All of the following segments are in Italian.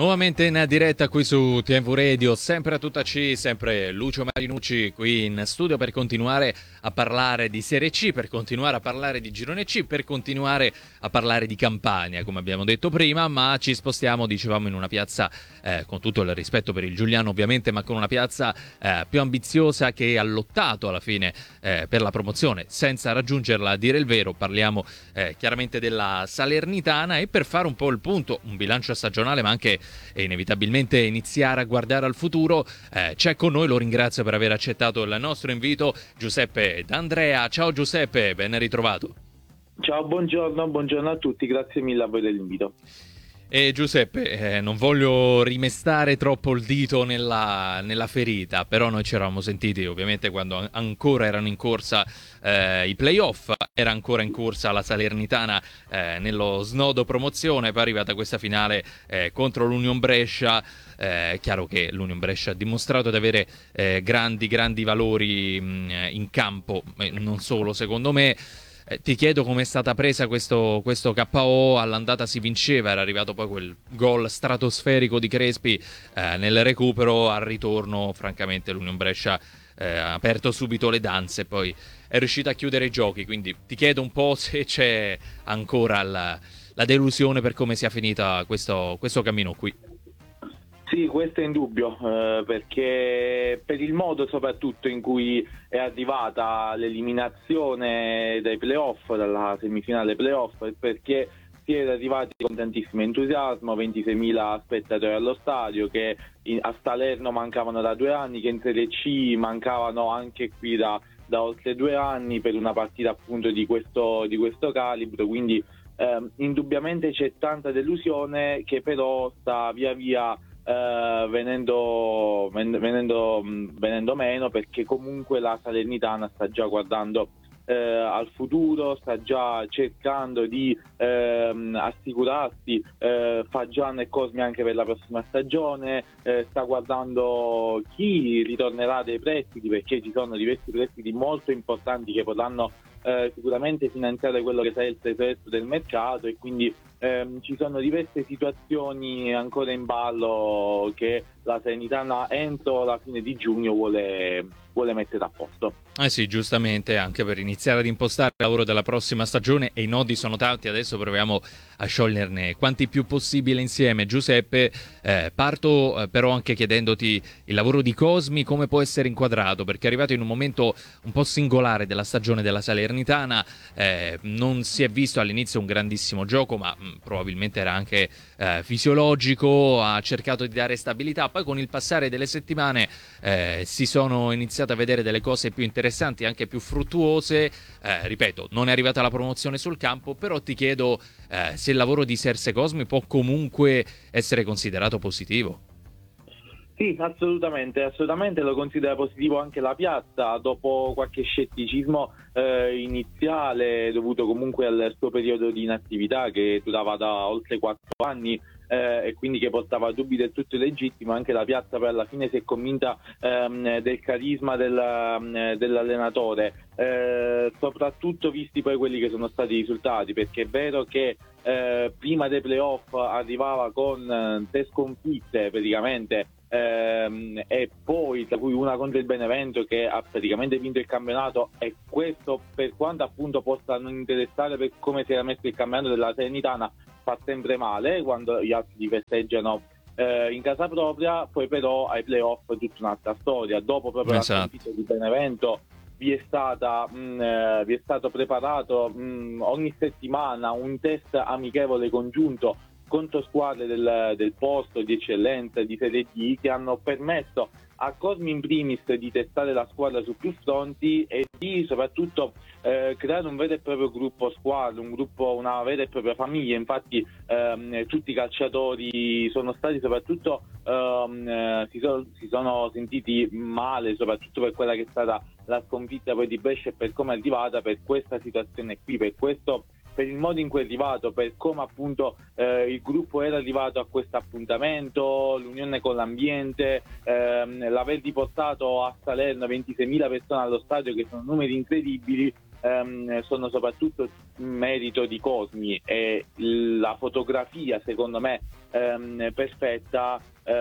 Nuovamente in diretta qui su TMV Radio, sempre a tutta C, sempre Lucio Marinucci qui in studio per continuare a parlare di Serie C, per continuare a parlare di Girone C, per continuare a parlare di Campania, come abbiamo detto prima, ma ci spostiamo, dicevamo, in una piazza, con tutto il rispetto per il Giuliano ovviamente, ma con una piazza più ambiziosa che ha lottato alla fine per la promozione, senza raggiungerla, a dire il vero. Parliamo chiaramente della Salernitana, e per fare un po' il punto, un bilancio stagionale, ma anche e inevitabilmente iniziare a guardare al futuro, c'è con noi, lo ringrazio per aver accettato il nostro invito, Giuseppe D'Andrea. Ciao Giuseppe, ben ritrovato. Ciao, buongiorno a tutti, grazie mille a voi dell'invito. E Giuseppe, non voglio rimestare troppo il dito nella ferita, però noi ci eravamo sentiti ovviamente quando ancora erano in corsa i playoff, era ancora in corsa la Salernitana nello snodo promozione, poi è arrivata questa finale contro l'Union Brescia. È chiaro che l'Union Brescia ha dimostrato di avere grandi valori in campo, non solo secondo me. Ti chiedo come è stata presa questo KO. All'andata si vinceva, era arrivato poi quel gol stratosferico di Crespi nel recupero. Al ritorno francamente l'Union Brescia ha aperto subito le danze, poi è riuscita a chiudere i giochi, quindi ti chiedo un po' se c'è ancora la delusione per come sia finita questo cammino qui. Sì, questo è indubbio, perché per il modo soprattutto in cui è arrivata l'eliminazione dai playoff, dalla semifinale playoff, perché si era arrivati con tantissimo entusiasmo, 26.000 spettatori allo stadio, che a Salerno mancavano da 2 anni, che in Serie C mancavano anche qui da oltre 2 anni per una partita appunto di questo calibro, quindi indubbiamente c'è tanta delusione che però sta via via venendo meno, perché comunque la Salernitana sta già guardando al futuro, sta già cercando di assicurarsi Fagiano e Cosmi anche per la prossima stagione, sta guardando chi ritornerà dai prestiti, perché ci sono diversi prestiti molto importanti che potranno sicuramente finanziare quello che sarà il tesoretto del mercato, e quindi ci sono diverse situazioni ancora in ballo che la Salernitana entro la fine di giugno vuole mettere a posto. Sì, giustamente, anche per iniziare ad impostare il lavoro della prossima stagione, e i nodi sono tanti, adesso proviamo a scioglierne quanti più possibile insieme. Giuseppe, parto però anche chiedendoti il lavoro di Cosmi come può essere inquadrato, perché è arrivato in un momento un po' singolare della stagione della Salernitana. Non si è visto all'inizio un grandissimo gioco, ma probabilmente era anche fisiologico, ha cercato di dare stabilità, poi con il passare delle settimane si sono iniziate a vedere delle cose più interessanti, anche più fruttuose. Ripeto, non è arrivata la promozione sul campo, però ti chiedo se il lavoro di Serse Cosmi può comunque essere considerato positivo. Sì, assolutamente lo considera positivo anche la piazza, dopo qualche scetticismo iniziale dovuto comunque al suo periodo di inattività che durava da oltre 4 anni, e quindi che portava dubbi del tutto legittimo. Anche la piazza poi alla fine si è convinta del carisma dell'allenatore, soprattutto visti poi quelli che sono stati i risultati, perché è vero che prima dei playoff arrivava con 3 sconfitte praticamente, e poi tra cui una contro il Benevento, che ha praticamente vinto il campionato, e questo, per quanto appunto possa non interessare per come si era messo il campionato della Salernitana, fa sempre male quando gli altri li festeggiano in casa propria. Poi però ai playoff tutta un'altra storia, dopo proprio la sconfitta di Benevento vi è stato preparato ogni settimana un test amichevole congiunto contro squadre del posto di eccellenza di Serie D, che hanno permesso a Cosmi in primis di testare la squadra su più fronti e di soprattutto creare un vero e proprio gruppo squadra, una vera e propria famiglia. Infatti tutti i calciatori sono stati soprattutto si sono sentiti male, soprattutto per quella che è stata la sconfitta poi di Brescia e per come è arrivata, per questa situazione qui, per il modo in cui è arrivato, per come appunto il gruppo era arrivato a questo appuntamento, l'unione con l'ambiente, l'aver riportato a Salerno 26.000 persone allo stadio, che sono numeri incredibili. sono soprattutto merito di Cosmi, e la fotografia secondo me perfetta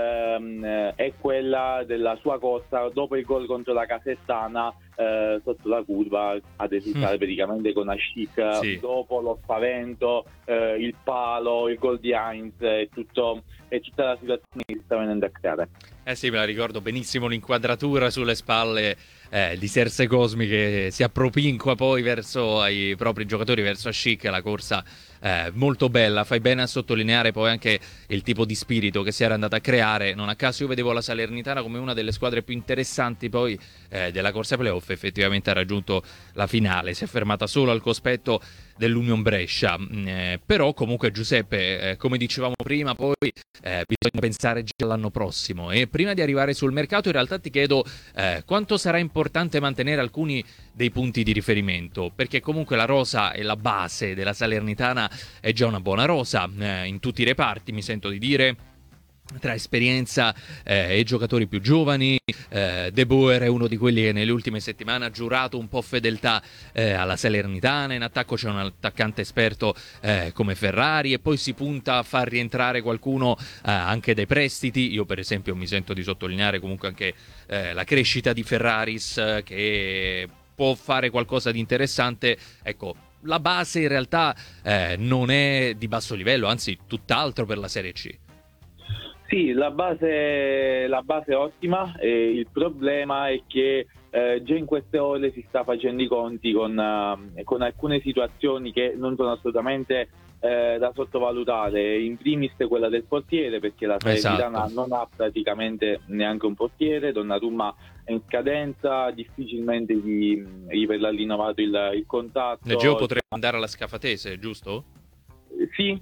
è quella della sua corsa dopo il gol contro la Casertana, sotto la curva ad esultare praticamente con Ascic, Sì. dopo lo spavento, il palo, il gol di Heinz e tutta la situazione che si sta venendo a creare. Sì, me la ricordo benissimo l'inquadratura sulle spalle di Serse Cosmi che si appropinqua poi verso i propri giocatori, verso Ascic, la corsa molto bella. Fai bene a sottolineare poi anche il tipo di spirito che si era andata a creare. Non a caso io vedevo la Salernitana come una delle squadre più interessanti poi della corsa playoff. Effettivamente ha raggiunto la finale, si è fermata solo al cospetto dell'Union Brescia, però comunque Giuseppe, come dicevamo prima, poi bisogna pensare già all'anno prossimo, e prima di arrivare sul mercato in realtà ti chiedo quanto sarà importante mantenere alcuni dei punti di riferimento, perché comunque la rosa e la base della Salernitana è già una buona rosa in tutti i reparti, mi sento di dire, tra esperienza e giocatori più giovani. De Boer è uno di quelli che nelle ultime settimane ha giurato un po' fedeltà alla Salernitana. In attacco c'è un attaccante esperto come Ferrari, e poi si punta a far rientrare qualcuno anche dai prestiti. Io per esempio mi sento di sottolineare comunque anche la crescita di Ferraris, che può fare qualcosa di interessante. Ecco, la base in realtà non è di basso livello, anzi tutt'altro per la Serie C. Sì, la base è ottima, il problema è che già in queste ore si sta facendo i conti con alcune situazioni che non sono assolutamente da sottovalutare, in primis quella del portiere, perché la Salernitana non ha praticamente neanche un portiere. Donnarumma è in scadenza, difficilmente gli verrà rinnovato il contratto. Leggeo potrebbe andare alla Scafatese, giusto? Sì,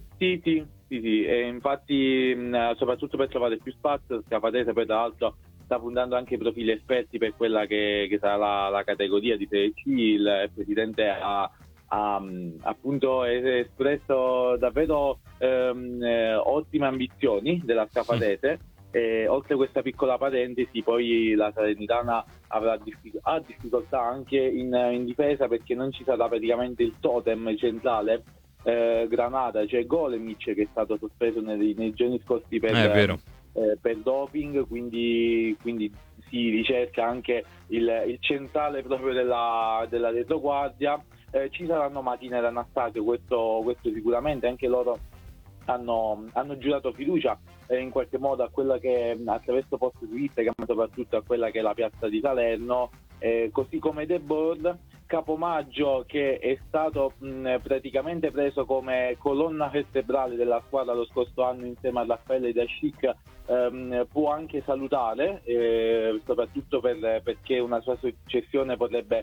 e infatti soprattutto per trovare più spazio, Scafatese poi tra l'altro sta puntando anche profili esperti per quella che sarà la categoria di Serie C. Il presidente ha appunto espresso davvero ottime ambizioni della Scafatese. E oltre questa piccola parentesi, poi la Salernitana ha difficoltà anche in difesa, perché non ci sarà praticamente il totem centrale Granata, c'è Golemic che è stato sospeso nei giorni scorsi per doping, quindi si ricerca anche il centrale proprio della retroguardia. Ci saranno Matina e Anastasio, questo sicuramente. Anche loro hanno giurato fiducia in qualche modo a quella che, attraverso post su Instagram, soprattutto a quella che è la piazza di Salerno, così come De Boer. Capomaggio, che è stato praticamente preso come colonna vertebrale della squadra lo scorso anno insieme a Raffaele e Ascic, può anche salutare, soprattutto perché una sua successione potrebbe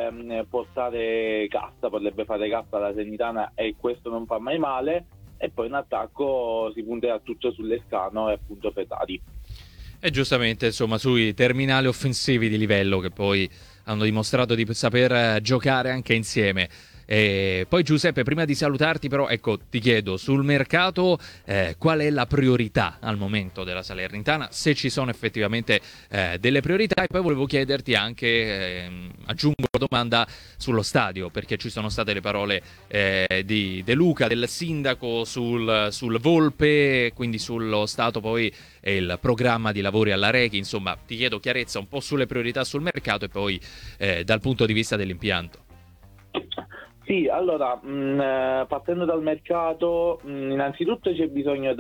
portare cassa, potrebbe fare cassa alla Salernitana, e questo non fa mai male. E poi in attacco si punterà tutto sull'Escano e appunto Ferrari. E giustamente, insomma, sui terminali offensivi di livello che poi hanno dimostrato di saper giocare anche insieme. E poi Giuseppe, prima di salutarti però, ecco, ti chiedo sul mercato qual è la priorità al momento della Salernitana, se ci sono effettivamente delle priorità. E poi volevo chiederti anche, aggiungo una domanda sullo stadio, perché ci sono state le parole di De Luca, del sindaco, sul Volpe, quindi sullo stato poi e il programma di lavori alla Rechi. Insomma, ti chiedo chiarezza un po' sulle priorità sul mercato e poi dal punto di vista dell'impianto. Sì, allora, partendo dal mercato, innanzitutto c'è bisogno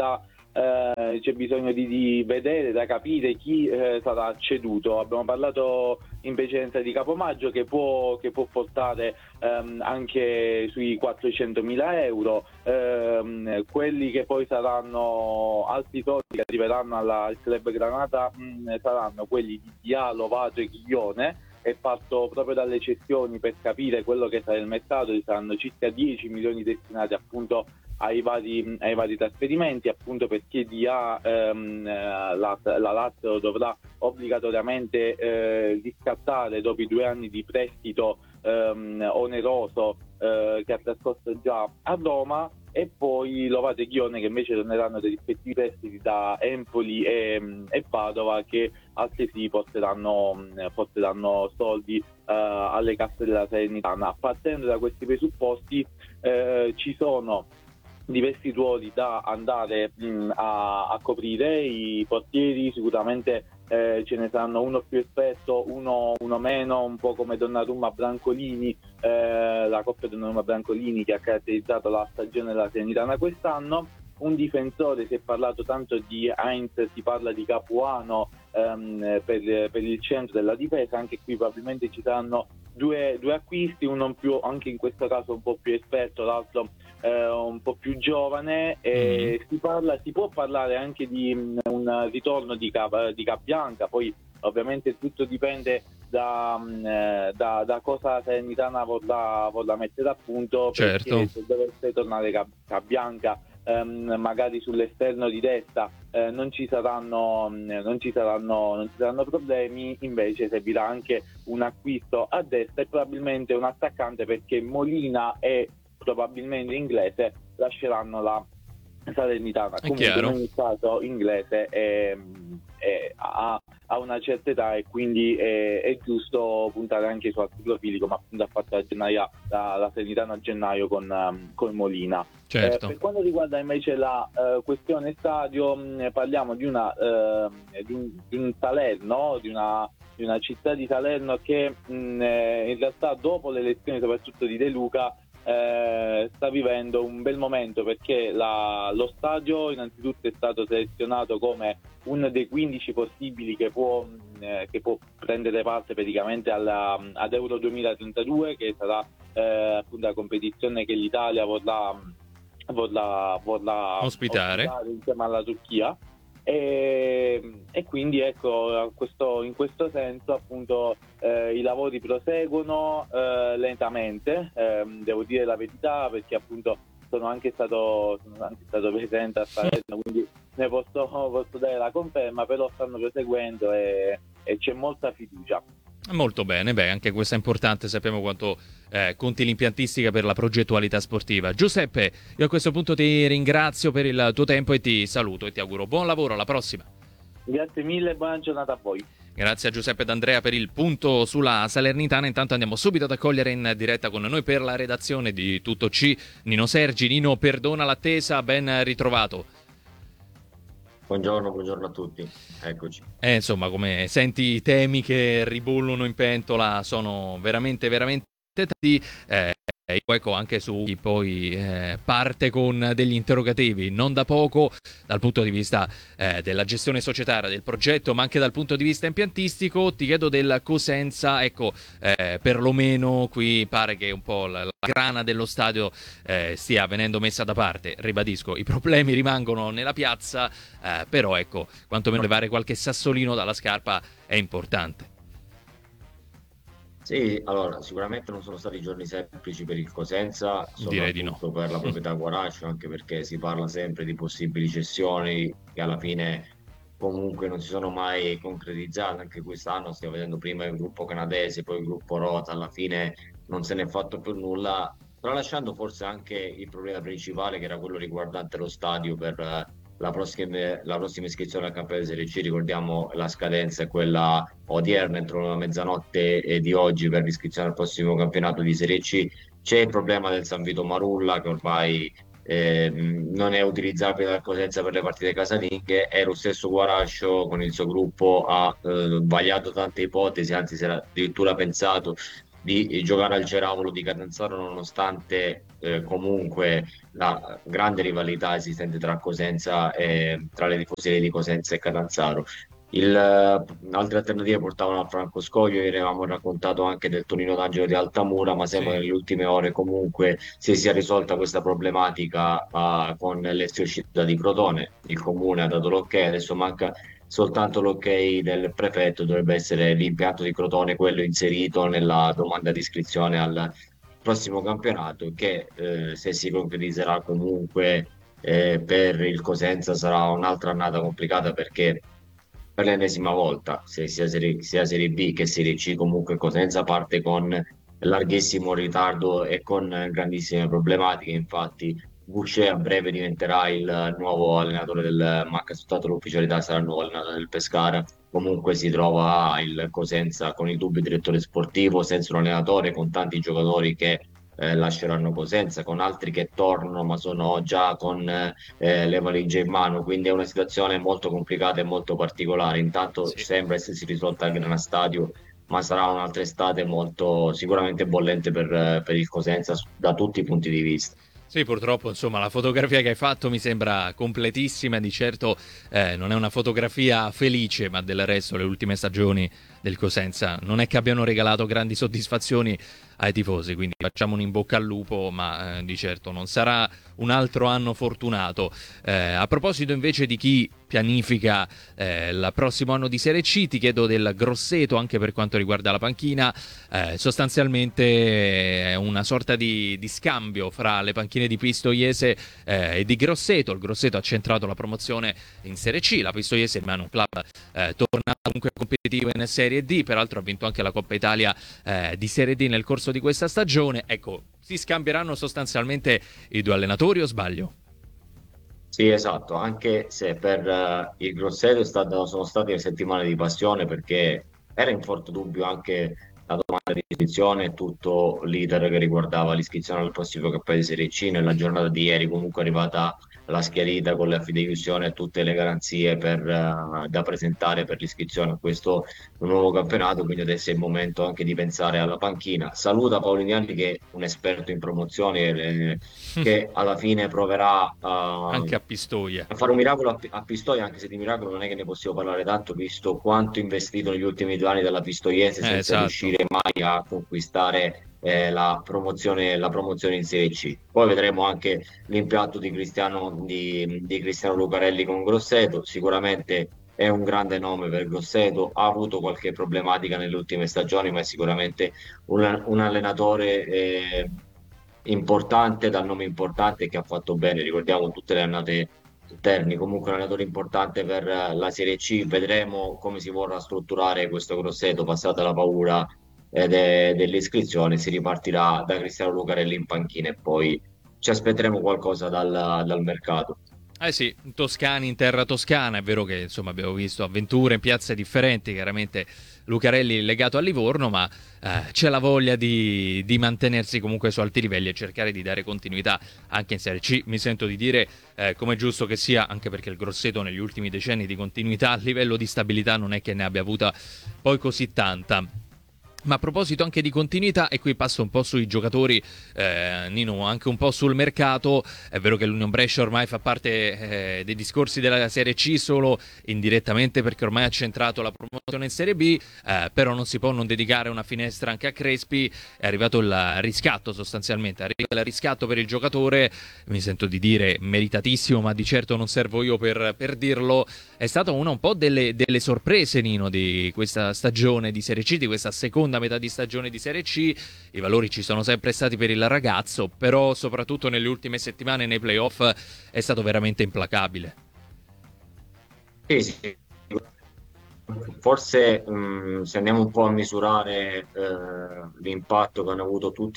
di vedere, da capire chi sarà ceduto. Abbiamo parlato in precedenza di Capomaggio, che può portare anche sui 400.000 euro. Quelli che poi saranno altri soldi che arriveranno al Club Granata saranno quelli di Dia, Lovato e Ghiglione. E parto proprio dalle cessioni per capire quello che sarà il mercato. Ci saranno circa 10 milioni destinati appunto ai vari trasferimenti, appunto perché Dia la Lazio dovrà obbligatoriamente riscattare dopo i 2 anni di prestito oneroso che ha trascorso già a Roma. e poi Lovat e Ghione che invece torneranno dai rispettivi prestiti da Empoli e Padova, che altresì porteranno soldi alle casse della Salernitana. Partendo da questi presupposti ci sono diversi ruoli da andare a coprire. I portieri sicuramente ce ne saranno uno più esperto, uno meno, un po' come Donnarumma Brancolini, la coppia Donnarumma Brancolini che ha caratterizzato la stagione della Salernitana quest'anno. Un difensore, si è parlato tanto di Heinz, si parla di Capuano per il centro della difesa. Anche qui probabilmente ci saranno due acquisti, uno più, anche in questo caso un po' più esperto, l'altro un po' più giovane. Si può parlare anche di un ritorno di Cabianca, poi ovviamente tutto dipende da cosa la Salernitana vorrà mettere a punto. Certo. Perché se dovesse tornare Cabianca magari sull'esterno di destra non ci saranno problemi. Invece servirà anche un acquisto a destra e probabilmente un attaccante, perché Molina e probabilmente Inglese lasceranno la Salernitana. Comunque in ogni caso Inglese ha una certa età e quindi è giusto puntare anche su altri profili, come appunto ha fatto la Salernitana a gennaio con Molina. Certo. Per quanto riguarda invece la questione stadio, parliamo di un Salerno, di una città di Salerno che in realtà dopo le elezioni soprattutto di De Luca sta vivendo un bel momento, perché lo stadio innanzitutto è stato selezionato come uno dei 15 possibili che può prendere parte praticamente ad Euro 2032, che sarà appunto la competizione che l'Italia vorrà ospitare insieme alla Turchia. E quindi ecco, in questo senso appunto i lavori proseguono lentamente, devo dire la verità, perché appunto sono anche stato presente a Salerno, quindi ne posso dare la conferma, però stanno proseguendo e c'è molta fiducia. Molto bene, anche questo è importante, sappiamo quanto conti l'impiantistica per la progettualità sportiva. Giuseppe, io a questo punto ti ringrazio per il tuo tempo e ti saluto e ti auguro buon lavoro, alla prossima. Grazie mille e buona giornata a voi. Grazie a Giuseppe D'Andrea per il punto sulla Salernitana. Intanto andiamo subito ad accogliere in diretta con noi per la redazione di Tutto C Nino Sergi. Nino, perdona l'attesa, ben ritrovato. Buongiorno a tutti, eccoci. Insomma, come senti, i temi che ribollono in pentola sono veramente tanti. Ecco, anche su chi poi parte con degli interrogativi non da poco dal punto di vista della gestione societaria del progetto, ma anche dal punto di vista impiantistico. Ti chiedo del Cosenza, ecco, perlomeno qui pare che un po' la grana dello stadio stia venendo messa da parte. Ribadisco, i problemi rimangono nella piazza, però ecco, quantomeno levare qualche sassolino dalla scarpa è importante. Sì, allora sicuramente non sono stati giorni semplici per il Cosenza, Direi di no. soprattutto per la proprietà Guaraccio, anche perché si parla sempre di possibili cessioni che alla fine comunque non si sono mai concretizzate. Anche quest'anno stiamo vedendo prima il gruppo canadese, poi il gruppo Rota, alla fine non se n'è fatto più nulla, tralasciando forse anche il problema principale, che era quello riguardante lo stadio per la prossima iscrizione al campionato di Serie C. Ricordiamo la scadenza è quella odierna, entro la mezzanotte di oggi, per l'iscrizione al prossimo campionato di Serie C. C'è il problema del San Vito Marulla, che ormai non è utilizzabile dal Cosenza per le partite casalinghe, e lo stesso Guarascio con il suo gruppo ha vagliato tante ipotesi, anzi si era addirittura pensato di giocare al Ceravolo di Catanzaro, nonostante comunque la grande rivalità esistente tra Cosenza e tra le tifoserie di Cosenza e Catanzaro. Altre alternative portavano a Franco Scoglio, ne avevamo raccontato anche del Tonino d'Angelo di Altamura, ma sembra che nelle ultime ore comunque si sia risolta questa problematica con l'ex uscita di Crotone. Il comune ha dato l'ok, adesso manca soltanto l'ok del prefetto. Dovrebbe essere l'impianto di Crotone quello inserito nella domanda di iscrizione al prossimo campionato, che se si concretizzerà comunque per il Cosenza sarà un'altra annata complicata, perché per l'ennesima volta, sia Serie B che Serie C, comunque Cosenza parte con larghissimo ritardo e con grandissime problematiche. Infatti Boucher a breve diventerà il nuovo allenatore ma ha soltanto l'ufficialità, sarà il nuovo allenatore del Pescara. Comunque si trova il Cosenza con il dubbio direttore sportivo, senza un allenatore, con tanti giocatori che lasceranno Cosenza, con altri che tornano ma sono già con le valigie in mano, quindi è una situazione molto complicata e molto particolare. Intanto Sì. sembra essersi risolta al Grana Stadio, ma sarà un'altra estate molto sicuramente bollente per il Cosenza da tutti i punti di vista. Sì, purtroppo, insomma, la fotografia che hai fatto mi sembra completissima. Di certo non è una fotografia felice, ma del resto le ultime stagioni del Cosenza non è che abbiano regalato grandi soddisfazioni ai tifosi, quindi facciamo un in bocca al lupo, ma di certo non sarà un altro anno fortunato. A proposito invece di chi pianifica il prossimo anno di Serie C, ti chiedo del Grosseto anche per quanto riguarda la panchina. Sostanzialmente è una sorta di scambio fra le panchine di Pistoiese e di Grosseto. Il Grosseto ha centrato la promozione in Serie C, la Pistoiese rimane un club tornato comunque competitivo in Serie D, peraltro ha vinto anche la Coppa Italia di Serie D nel corso di questa stagione. Ecco, si scambieranno sostanzialmente i due allenatori, o sbaglio? Sì, esatto, anche se per il Grosseto sono state settimane di passione, perché era in forte dubbio anche la domanda di iscrizione e tutto l'iter che riguardava l'iscrizione al prossimo campionato di Serie C. Nella giornata di ieri comunque è arrivata la schierita con la fideiussione e tutte le garanzie da presentare per l'iscrizione a questo nuovo campionato, quindi adesso è il momento anche di pensare alla panchina. Saluta Paoliniani, che è un esperto in promozioni, che alla fine proverà Anche a Pistoia. a fare un miracolo a Pistoia, anche se di miracolo non è che ne possiamo parlare tanto, visto quanto investito negli ultimi 2 anni dalla Pistoiese senza Esatto. riuscire mai a conquistare la promozione in Serie C. Poi vedremo anche l'impianto di Cristiano Lucarelli con Grosseto. Sicuramente è un grande nome per Grosseto, ha avuto qualche problematica nelle ultime stagioni, ma è sicuramente un allenatore importante, dal nome importante, che ha fatto bene. Ricordiamo tutte le annate Terni, comunque un allenatore importante per la Serie C. Vedremo come si vorrà strutturare questo Grosseto, passata la paura dell'iscrizione. Si ripartirà da Cristiano Lucarelli in panchina e poi ci aspetteremo qualcosa dal mercato. Eh sì, toscani in terra toscana, è vero che insomma abbiamo visto avventure in piazze differenti, chiaramente Lucarelli legato a Livorno, ma c'è la voglia di mantenersi comunque su alti livelli e cercare di dare continuità anche in Serie C. Mi sento di dire come è giusto che sia, anche perché il Grosseto negli ultimi decenni di continuità a livello di stabilità non è che ne abbia avuta poi così tanta. Ma a proposito anche di continuità, e qui passo un po' sui giocatori, Nino, anche un po' sul mercato. È vero che l'Union Brescia ormai fa parte dei discorsi della Serie C solo indirettamente, perché ormai ha centrato la promozione in Serie B, però non si può non dedicare una finestra anche a Crespi. È arrivato il riscatto sostanzialmente, è arrivato il riscatto per il giocatore, mi sento di dire meritatissimo, ma di certo non servo io per dirlo. È stata una un po' delle sorprese, Nino, di questa stagione di Serie C, di questa seconda metà di stagione di Serie C. I valori ci sono sempre stati per il ragazzo, però soprattutto nelle ultime settimane nei playoff è stato veramente implacabile. Sì, sì. Forse se andiamo un po' a misurare l'impatto che hanno avuto tutti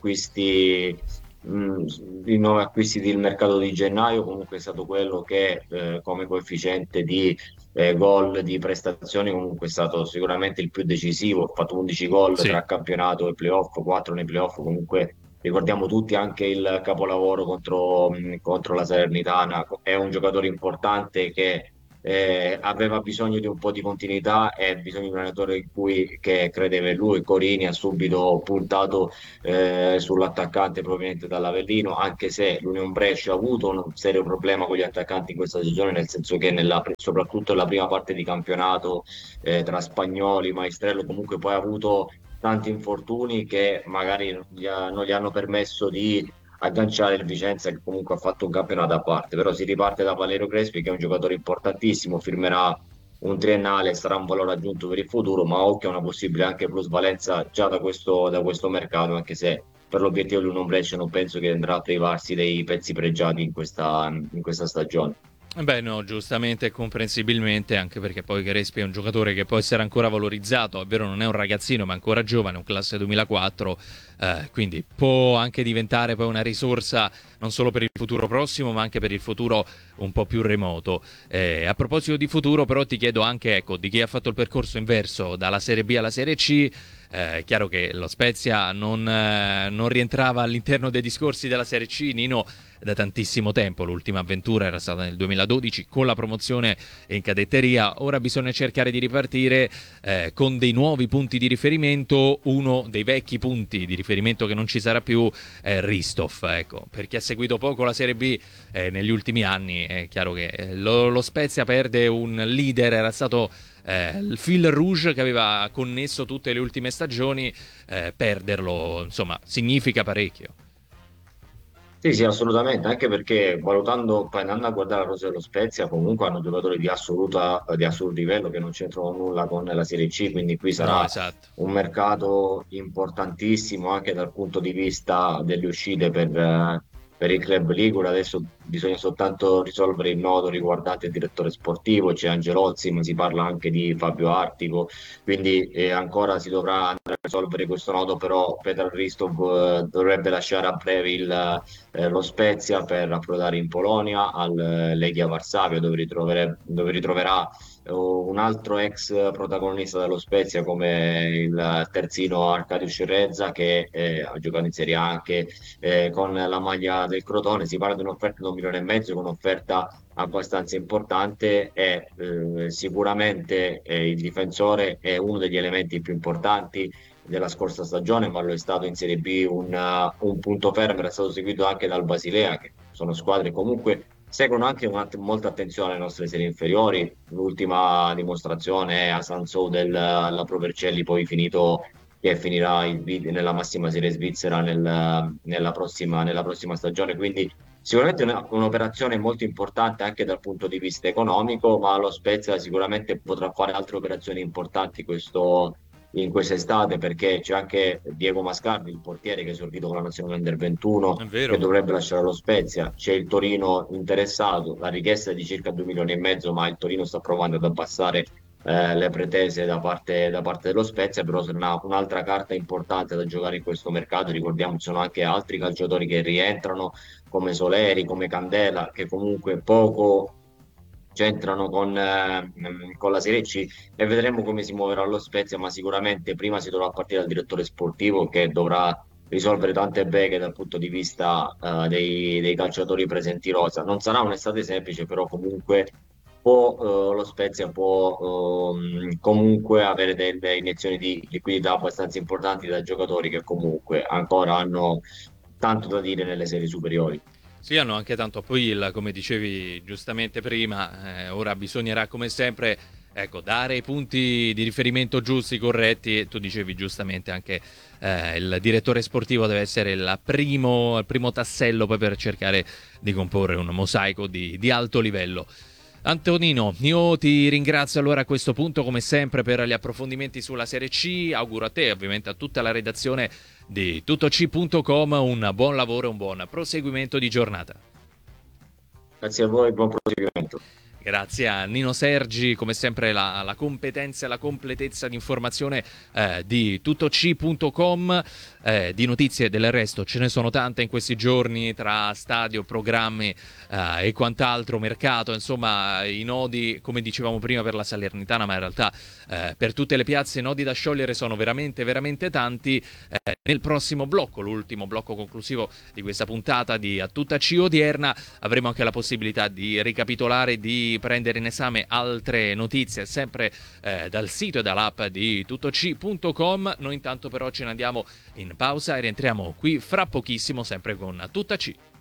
mh, i nuovi acquisti del mercato di gennaio, comunque è stato quello che come coefficiente di gol, di prestazioni, comunque è stato sicuramente il più decisivo. Ha fatto 11 gol Sì. tra campionato e playoff, 4 nei playoff, comunque ricordiamo tutti anche il capolavoro contro la Salernitana. È un giocatore importante che aveva bisogno di un po' di continuità e bisogno di un allenatore che credeva in lui. Corini ha subito puntato sull'attaccante proveniente dall'Avellino, anche se l'Union Brescia ha avuto un serio problema con gli attaccanti in questa stagione, nel senso che soprattutto nella prima parte di campionato, tra Spagnoli, Maestrello, comunque poi ha avuto tanti infortuni che magari non gli hanno permesso di agganciare il Vicenza, che comunque ha fatto un campionato a parte. Però si riparte da Valerio Crespi, che è un giocatore importantissimo, firmerà un triennale, sarà un valore aggiunto per il futuro, ma occhio a una possibile anche plusvalenza già da questo mercato, anche se per l'obiettivo di un Brescia non penso che andrà a privarsi dei pezzi pregiati in questa stagione. Beh, no, giustamente e comprensibilmente, anche perché poi Crespi è un giocatore che può essere ancora valorizzato, è vero non è un ragazzino ma è ancora giovane, un classe 2004, quindi può anche diventare poi una risorsa non solo per il futuro prossimo ma anche per il futuro un po' più remoto. A proposito di futuro però ti chiedo anche, ecco, di chi ha fatto il percorso inverso dalla Serie B alla Serie C. È chiaro che lo Spezia non rientrava all'interno dei discorsi della Serie C, Nino, da tantissimo tempo. L'ultima avventura era stata nel 2012 con la promozione in cadetteria. Ora bisogna cercare di ripartire con dei nuovi punti di riferimento. Uno dei vecchi punti di riferimento che non ci sarà più è Ristov. Ecco, per chi ha seguito poco la Serie B negli ultimi anni è chiaro che lo Spezia perde un leader, era stato il fil rouge che aveva connesso tutte le ultime stagioni. Perderlo insomma significa parecchio. Sì, sì, assolutamente, anche perché valutando, poi andando a guardare la rosa dello Spezia, comunque hanno giocatori di assoluto livello che non c'entrano nulla con la Serie C, quindi qui No, sarà esatto. un mercato importantissimo anche dal punto di vista delle uscite per il club ligure. Adesso bisogna soltanto risolvere il nodo riguardante il direttore sportivo, c'è Angelozzi, ma si parla anche di Fabio Artico, quindi ancora si dovrà andare a risolvere questo nodo, però Petar Hristov dovrebbe lasciare a breve lo Spezia per approdare in Polonia al Legia Varsavia, dove ritroverà un altro ex protagonista dello Spezia come il terzino Arkadiusz Rezza, che ha giocato in Serie A anche con la maglia del Crotone. Si parla di un'offerta di 1,5 milioni, con un'offerta abbastanza importante, e sicuramente il difensore è uno degli elementi più importanti della scorsa stagione, ma lo è stato in Serie B un punto fermo. Era stato seguito anche dal Basilea, che sono squadre comunque seguono anche molta attenzione alle nostre serie inferiori. L'ultima dimostrazione è a Sansou della Pro Vercelli, poi finito che finirà nella massima serie svizzera nella prossima stagione. Quindi sicuramente un'operazione molto importante anche dal punto di vista economico, ma lo Spezia sicuramente potrà fare altre operazioni importanti in quest'estate, perché c'è anche Diego Mascardi, il portiere che è esordito con la nazionale Under 21, È che vero. dovrebbe lasciare lo Spezia. C'è il Torino interessato, la richiesta è di circa 2,5 milioni, ma il Torino sta provando ad abbassare le pretese da parte dello Spezia. Però sarà un'altra carta importante da giocare in questo mercato. Ricordiamo, ci sono anche altri calciatori che rientrano, come Soleri, come Candela, che comunque poco c'entrano con la Serie C, e vedremo come si muoverà lo Spezia, ma sicuramente prima si dovrà partire dal direttore sportivo, che dovrà risolvere tante beghe dal punto di vista dei calciatori presenti rosa. Non sarà un'estate semplice, però comunque lo Spezia può comunque avere delle iniezioni di liquidità abbastanza importanti da giocatori che comunque ancora hanno tanto da dire nelle serie superiori. Sì, hanno anche tanto appeal, come dicevi giustamente prima. Ora bisognerà, come sempre, ecco, dare i punti di riferimento giusti, corretti. E tu dicevi giustamente anche il direttore sportivo deve essere il primo tassello poi per cercare di comporre un mosaico di alto livello. Antonino, io ti ringrazio allora a questo punto come sempre per gli approfondimenti sulla Serie C. Auguro a te e ovviamente a tutta la redazione di tuttoc.com un buon lavoro e un buon proseguimento di giornata. Grazie a voi, buon proseguimento. Grazie a Nino Sergi, come sempre la competenza e la completezza di informazione di tuttoc.com. Di notizie del resto ce ne sono tante in questi giorni, tra stadio, programmi e quant'altro, mercato, insomma i nodi, come dicevamo prima, per la Salernitana, ma in realtà per tutte le piazze i nodi da sciogliere sono veramente veramente tanti. Nel prossimo blocco, l'ultimo blocco conclusivo di questa puntata di A Tutta C odierna, avremo anche la possibilità di ricapitolare, di prendere in esame altre notizie sempre dal sito e dall'app di tuttoc.com. Noi intanto però ce ne andiamo in pausa e rientriamo qui fra pochissimo sempre con A Tutta C.